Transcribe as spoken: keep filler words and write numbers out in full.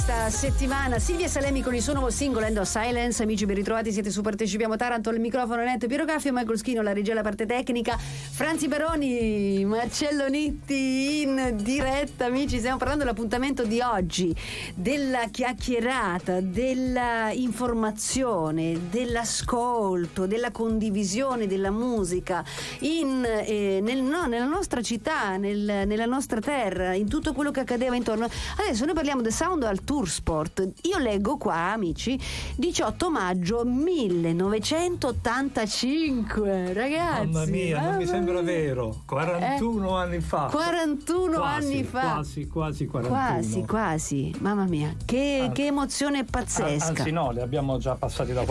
Questa settimana Silvia Salemi con il suo nuovo singolo End of Silence. Amici, ben ritrovati, siete su Partecipiamo Taranto, al microfono Netto Piero Caffio, Michael Schino, la regia, la parte tecnica, Franzi Baroni, Marcello Nitti in diretta. Amici, stiamo parlando dell'appuntamento di oggi, della chiacchierata, della informazione, dell'ascolto, della condivisione della musica in, eh, nel, no, nella nostra città, nel, nella nostra terra, in tutto quello che accadeva intorno. Adesso noi parliamo del Sound al Toursport. Io leggo qua, amici, diciotto maggio millenovecentottantacinque, ragazzi. Mamma mia, mamma non mi sembra mia. vero. quarantuno eh? anni fa. quarantuno quasi, anni fa. Quasi, quasi quarantuno. Quasi, quasi. Mamma mia, che, Anzi, che emozione pazzesca. Anzi no, li abbiamo già passati da